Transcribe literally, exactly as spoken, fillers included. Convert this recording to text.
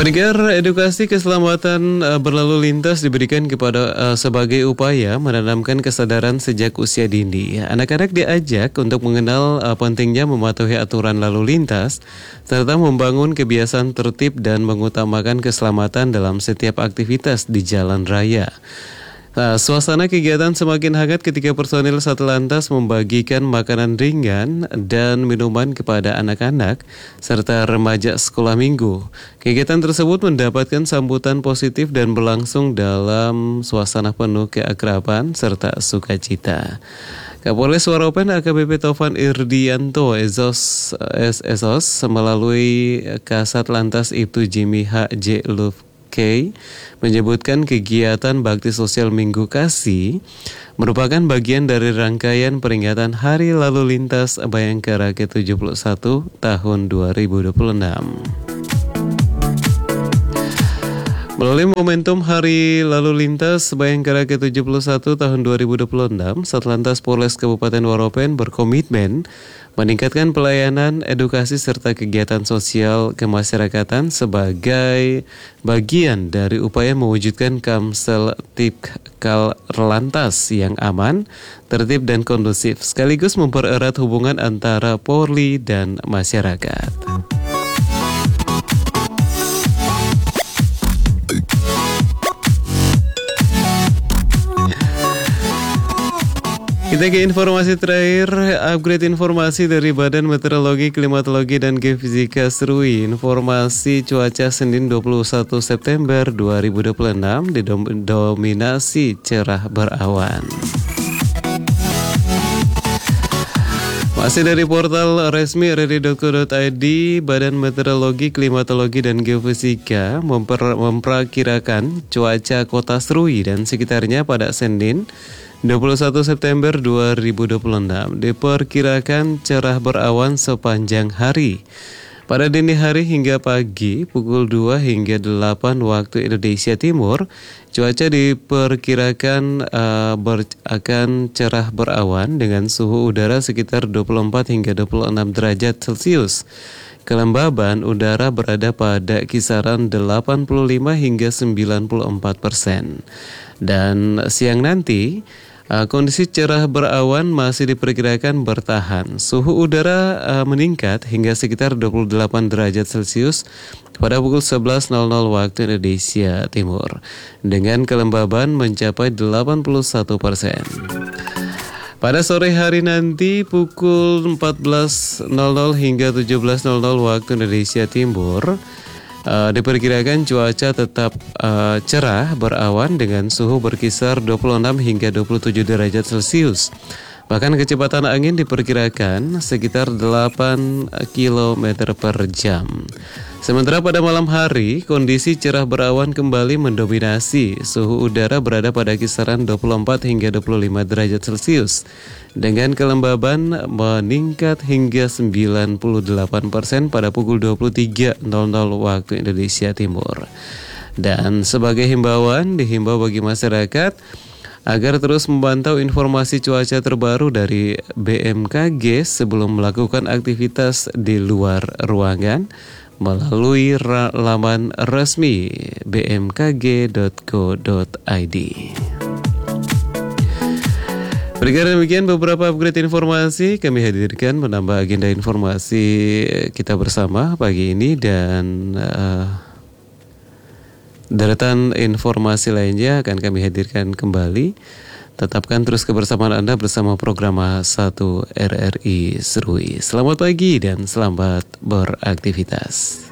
Pendengar, edukasi keselamatan uh, berlalu lintas diberikan kepada uh, sebagai upaya menanamkan kesadaran sejak usia dini. Anak-anak diajak untuk mengenal uh, pentingnya mematuhi aturan lalu lintas serta membangun kebiasaan tertib dan mengutamakan keselamatan dalam setiap aktivitas di jalan raya. Nah, suasana kegiatan semakin hangat ketika personil Satlantas membagikan makanan ringan dan minuman kepada anak-anak serta remaja sekolah minggu. Kegiatan tersebut mendapatkan sambutan positif dan berlangsung dalam suasana penuh keakraban serta sukacita. Kapolres Waropen A K B P Taufan Irdianto Esos Esos melalui Kasat Lantas Ibtu Jimmy H J Luf K menyebutkan kegiatan bakti sosial Minggu Kasih merupakan bagian dari rangkaian peringatan Hari Lalu Lintas Bayangkara ke tujuh puluh satu tahun dua ribu dua puluh enam. Melalui momentum Hari Lalu Lintas Bayangkara ke tujuh puluh satu tahun dua ribu dua puluh enam, Satlantas Polres Kabupaten Waropen berkomitmen meningkatkan pelayanan, edukasi serta kegiatan sosial kemasyarakatan sebagai bagian dari upaya mewujudkan Kamsel Tipkal Lantas yang aman, tertib dan kondusif, sekaligus mempererat hubungan antara Polri dan masyarakat. Kita ke informasi terakhir, upgrade informasi dari Badan Meteorologi, Klimatologi, dan Geofisika S R U I. Informasi cuaca Senin dua puluh satu September dua ribu dua puluh enam didominasi cerah berawan. Masih dari portal resmi r r i dot co dot i d, Badan Meteorologi, Klimatologi, dan Geofisika memper- memperkirakan cuaca kota S R U I dan sekitarnya pada Senin dua puluh satu September dua ribu dua puluh enam diperkirakan cerah berawan sepanjang hari. Pada dini hari hingga pagi pukul dua hingga delapan waktu Indonesia Timur, cuaca diperkirakan uh, ber- akan cerah berawan dengan suhu udara sekitar dua puluh empat hingga dua puluh enam derajat Celcius. Kelembaban udara berada pada kisaran delapan puluh lima hingga sembilan puluh empat persen. Dan siang nanti Uh, kondisi cerah berawan masih diperkirakan bertahan. Suhu udara uh, meningkat hingga sekitar dua puluh delapan derajat Celcius pada pukul sebelas waktu Indonesia Timur, dengan kelembaban mencapai delapan puluh satu persen. Pada sore hari nanti pukul empat belas hingga tujuh belas waktu Indonesia Timur, Uh, diperkirakan cuaca tetap uh, cerah berawan dengan suhu berkisar dua puluh enam hingga dua puluh tujuh derajat Celcius. Bahkan kecepatan angin diperkirakan sekitar delapan kilometer per jam. Sementara pada malam hari, kondisi cerah berawan kembali mendominasi. Suhu udara berada pada kisaran dua puluh empat hingga dua puluh lima derajat Celcius, dengan kelembaban meningkat hingga sembilan puluh delapan persen pada pukul dua puluh tiga waktu Indonesia Timur. Dan sebagai himbauan, dihimbau bagi masyarakat agar terus memantau informasi cuaca terbaru dari B M K G sebelum melakukan aktivitas di luar ruangan melalui laman resmi b m k g dot co dot i d. Berikan demikian beberapa upgrade informasi kami hadirkan menambah agenda informasi kita bersama pagi ini, dan uh, deretan informasi lainnya akan kami hadirkan kembali. Tetapkan terus kebersamaan Anda bersama program satu R R I S R U I. Selamat pagi dan selamat beraktivitas.